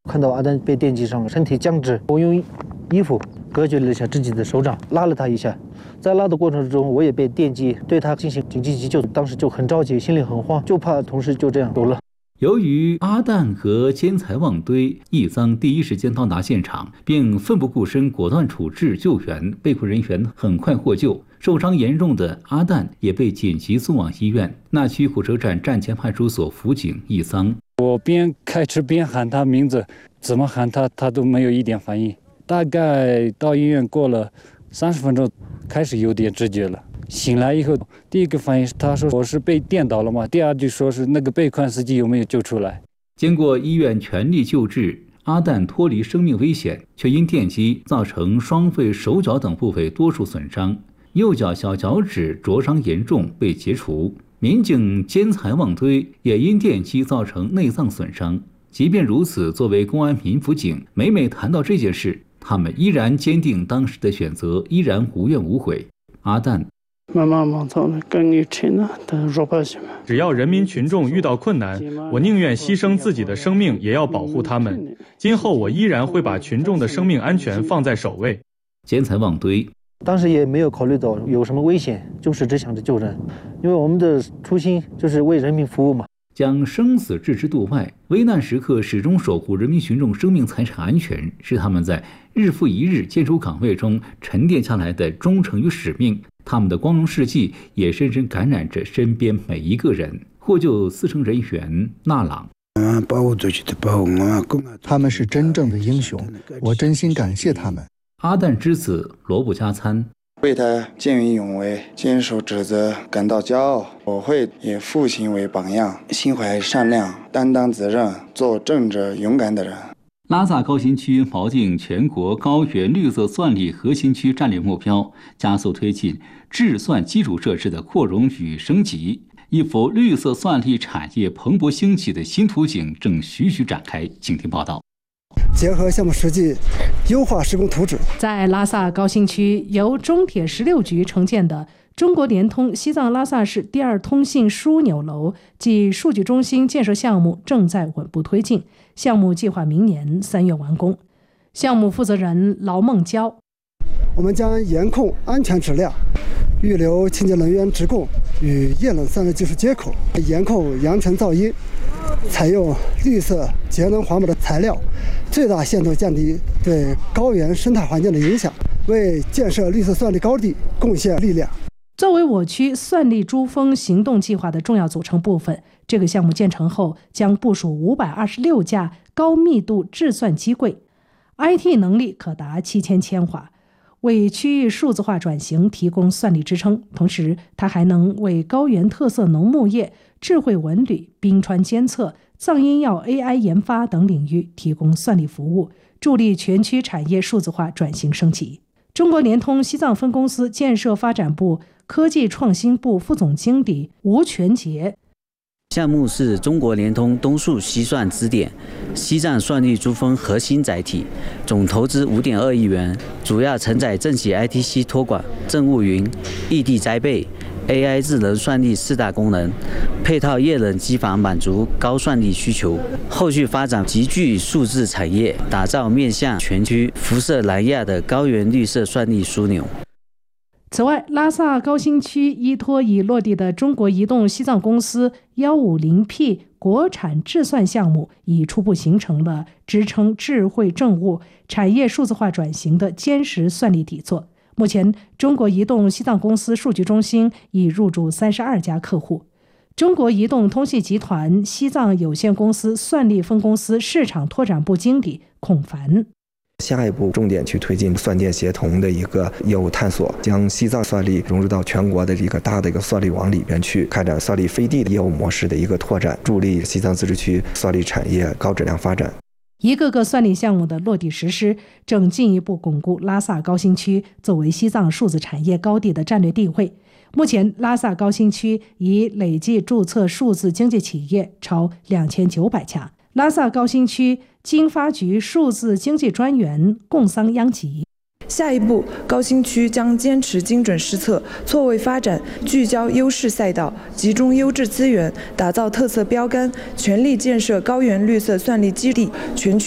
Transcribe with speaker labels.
Speaker 1: 看到阿丹被电击伤了，身体僵直，我用衣服隔绝了一下自己的手掌，拉了他一下。在拉的过程中，我也被电击，对他进行紧急急救，当时就很着急，心里很慌，就怕同事就这样走了。
Speaker 2: 由于阿旦和坚才旺堆、易臧第一时间到达现场，并奋不顾身果断处置救援，被困人员很快获救。受伤严重的阿旦也被紧急送往医院。那曲火车站站前派出所辅警易臧，
Speaker 3: 我边开车边喊他名字，怎么喊他都没有一点反应。大概到医院过了30分钟，开始有点知觉了。醒来以后，第一个反应是他说我是被电倒了吗？第二句说是那个被困司机有没有救出来？
Speaker 2: 经过医院全力救治，阿旦脱离生命危险，却因电击造成双肺、手脚等部位多处损伤，右脚小脚趾灼伤严重，被切除。民警坚才旺堆也因电击造成内脏损伤。即便如此，作为公安民辅警，每每谈到这件事，他们依然坚定当时的选择，依然无怨无悔。阿旦，
Speaker 4: 只要人民群众遇到困难，我宁愿牺牲自己的生命，也要保护他们。今后我依然会把群众的生命安全放在首位。
Speaker 2: 坚才旺堆，
Speaker 1: 当时也没有考虑到有什么危险，就是只想着救人，因为我们的初心就是为人民服务嘛。
Speaker 2: 将生死置之度外，危难时刻始终守护人民群众生命财产安全，是他们在日复一日坚守岗位中沉淀下来的忠诚与使命。他们的光荣事迹也深深感染着身边每一个人。获救司乘人员纳朗，
Speaker 5: 他们是真正的英雄，我真心感谢他们。
Speaker 2: 阿旦之子罗布加参，
Speaker 6: 为他见义勇为、坚守职责感到骄傲。我会以父亲为榜样，心怀善良、担当责任，做正直勇敢的人。
Speaker 2: 拉萨高新区锚定全国高原绿色算力核心区战略目标，加速推进制算基础设施的扩容与升级，一幅绿色算力产业蓬勃兴起的新图景正徐徐展开。请听报道。
Speaker 7: 结合项目实际，优化施工图纸。
Speaker 8: 在拉萨高新区由中铁16局承建的中国联通西藏拉萨市第2通信枢纽楼及数据中心建设项目正在稳步推进，项目计划明年3月完工。项目负责人劳梦娇，
Speaker 7: 我们将严控安全质量，预留清洁能源直供与液冷散热技术接口，严控扬尘噪音，采用绿色节能环保的材料，最大限度降低对高原生态环境的影响，为建设绿色算力高地贡献力量。
Speaker 8: 作为我区算力珠峰行动计划的重要组成部分，这个项目建成后将部署526架高密度制算机柜， IT 能力可达7000千瓦，为区域数字化转型提供算力支撑。同时，它还能为高原特色农牧业、智慧文旅、冰川监测、藏医药 AI 研发等领域提供算力服务，助力全区产业数字化转型升级。中国联通西藏分公司建设发展部科技创新部副总经理吴全杰，
Speaker 9: 项目是中国联通东数西算支点西藏算力珠峰核心载体，总投资5.2亿元，主要承载政企 ITC 托管、政务云、异地栽培、AI 智能算力4大功能，配套液冷机房满足高算力需求。后续发展集聚数字产业，打造面向全区辐射南亚的高原绿色算力枢纽。
Speaker 8: 此外，拉萨高新区依托已落地的中国移动西藏公司 150P 国产制算项目，已初步形成了支撑智慧政务、产业数字化转型的坚实算力底座。目前，中国移动西藏公司数据中心已入驻32家客户。中国移动通信集团西藏有限公司算力分公司市场拓展部经理孔凡，
Speaker 10: 下一步重点去推进算电协同的一个业务探索，将西藏算力融入到全国的一个大的一个算力网里边去，开展算力飞地的业务模式的一个拓展，助力西藏自治区算力产业高质量发展。
Speaker 8: 一个个算力项目的落地实施，正进一步巩固拉萨高新区作为西藏数字产业高地的战略地位。目前，拉萨高新区已累计注册数字经济企业超2900家。拉萨高新区经发局数字经济专员贡桑央吉，
Speaker 11: 下一步，高新区将坚持精准施策、错位发展，聚焦优势赛道，集中优质资源，打造特色标杆，全力建设高原绿色算力基地，全区